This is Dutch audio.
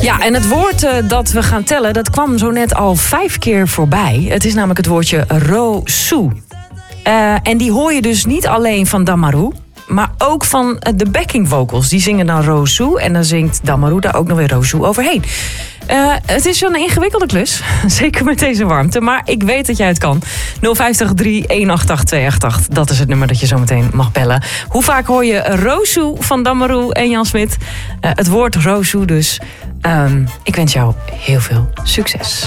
Ja, en het woord dat we gaan tellen, dat kwam zo net al 5 keer voorbij. Het is namelijk het woordje Rosu. En die hoor je dus niet alleen van Damaru, maar ook van de backing vocals. Die zingen dan Rosu en dan zingt Damaru daar ook nog weer Rosu overheen. Het is een ingewikkelde klus, zeker met deze warmte. Maar ik weet dat jij het kan. 050 318 288, dat is het nummer dat je zo meteen mag bellen. Hoe vaak hoor je Rosu van Damaru en Jan Smit? Het woord Rosu dus. Ik wens jou heel veel succes.